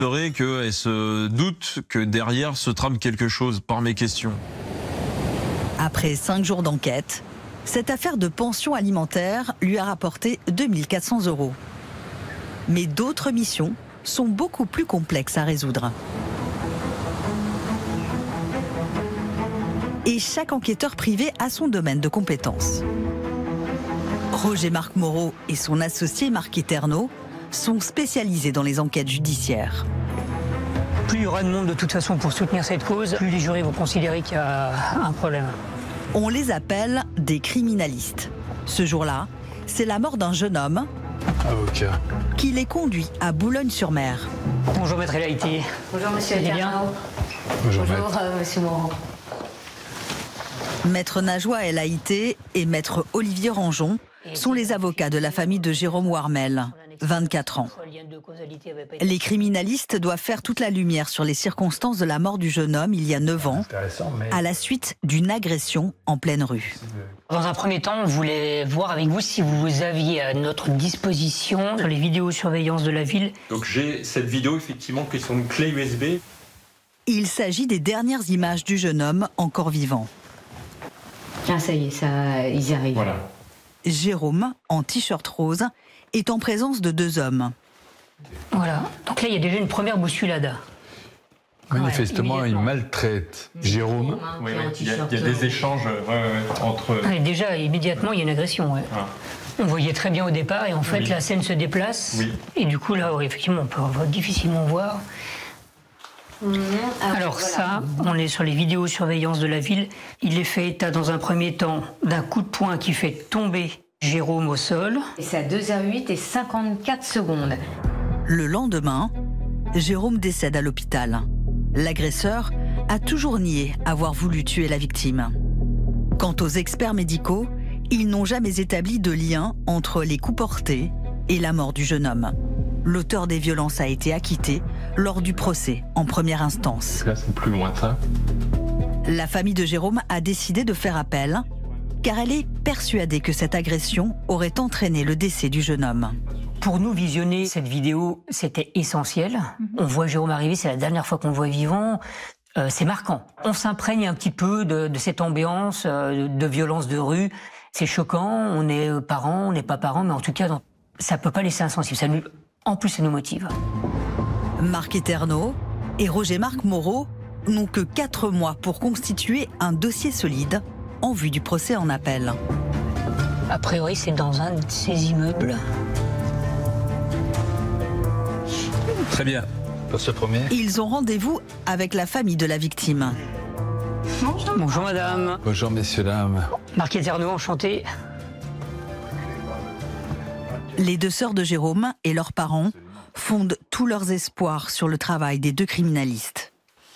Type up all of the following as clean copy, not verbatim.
qu'elle se doute que derrière se trame quelque chose par mes questions. Après 5 jours d'enquête, cette affaire de pension alimentaire lui a rapporté 2400 €. Mais d'autres missions sont beaucoup plus complexes à résoudre. Et chaque enquêteur privé a son domaine de compétences. Roger-Marc Moreau et son associé Marc Eterno sont spécialisés dans les enquêtes judiciaires. Plus il y aura de monde de toute façon pour soutenir cette cause, plus les jurys vont considérer qu'il y a un problème. On les appelle des criminalistes. Ce jour-là, c'est la mort d'un jeune homme qui les conduit à Boulogne-sur-Mer. Bonjour maître Elaïté. Bonjour monsieur Eterno. Bonjour monsieur Moreau. Maître Najwa El Haïté et maître Olivier Rangeon sont les avocats de la famille de Jérôme Warmel, 24 ans. Les criminalistes doivent faire toute la lumière sur les circonstances de la mort du jeune homme il y a 9 ans, à la suite d'une agression en pleine rue. Dans un premier temps, on voulait voir avec vous si vous aviez à notre disposition les vidéosurveillance de la ville. Donc j'ai cette vidéo effectivement qui est sur une clé USB. Il s'agit des dernières images du jeune homme encore vivant. Ah ça y est, ils y arrivent. Voilà. Jérôme, en t-shirt rose, est en présence de 2 hommes. Voilà. Donc là, il y a déjà une première bousculade. Manifestement, il maltraite Jérôme. Oui, il y a des échanges entre... Déjà, immédiatement, il y a une agression. Ouais. Ah. On voyait très bien au départ et en fait, la scène se déplace. Oui. Et du coup, là, effectivement, on peut difficilement voir. Alors ça, on est sur les vidéosurveillance de la ville. Il est fait état dans un premier temps d'un coup de poing qui fait tomber Jérôme au sol. Et c'est à 2h08 et 54 secondes. Le lendemain, Jérôme décède à l'hôpital. L'agresseur a toujours nié avoir voulu tuer la victime. Quant aux experts médicaux, ils n'ont jamais établi de lien entre les coups portés et la mort du jeune homme. L'auteur des violences a été acquitté lors du procès en première instance. Là, c'est plus lointain. La famille de Jérôme a décidé de faire appel car elle est persuadée que cette agression aurait entraîné le décès du jeune homme. Pour nous, visionner cette vidéo, c'était essentiel. On voit Jérôme arriver, c'est la dernière fois qu'on le voit vivant. C'est marquant. On s'imprègne un petit peu de cette ambiance de violence de rue. C'est choquant, on est parents, on n'est pas parents, mais en tout cas, ça ne peut pas laisser insensible. En plus, ça nous motive. Marc Eterno et Roger-Marc Moreau n'ont que 4 mois pour constituer un dossier solide en vue du procès en appel. A priori, c'est dans un de ces immeubles. Très bien. Pour ce premier. Ils ont rendez-vous avec la famille de la victime. Bonjour. Bonjour madame. Bonjour messieurs, dames. Marc Eterno, enchanté. Les 2 sœurs de Jérôme et leurs parents fondent tous leurs espoirs sur le travail des 2 criminalistes.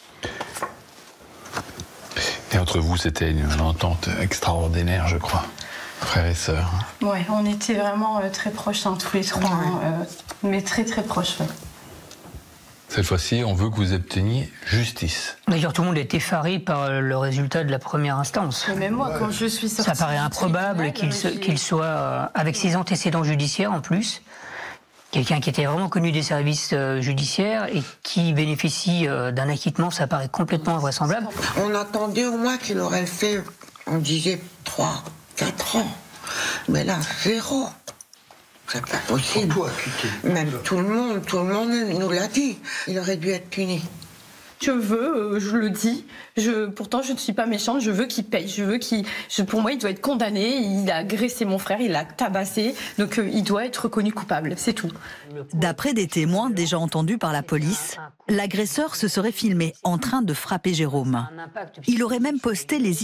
Et entre vous, c'était une entente extraordinaire, je crois. Frères et sœurs. Ouais, on était vraiment très proches, tous les 3, mais très très proches. Ouais. Cette fois-ci, on veut que vous obteniez justice. D'ailleurs, tout le monde est effaré par le résultat de la première instance. Et même moi, quand je suis sortie... Ça paraît improbable qu'il soit, avec ses antécédents judiciaires en plus, quelqu'un qui était vraiment connu des services judiciaires et qui bénéficie d'un acquittement, ça paraît complètement invraisemblable. On attendait au moins qu'il aurait fait, on disait 3, 4 ans. Mais là, 0. C'est pas possible. Même tout le monde nous l'a dit. Il aurait dû être puni. Je veux, je le dis, pourtant je ne suis pas méchante, je veux qu'il paye, pour moi il doit être condamné, il a agressé mon frère, il l'a tabassé, donc il doit être reconnu coupable, c'est tout. D'après des témoins déjà entendus par la police, l'agresseur se serait filmé en train de frapper Jérôme. Il aurait même posté les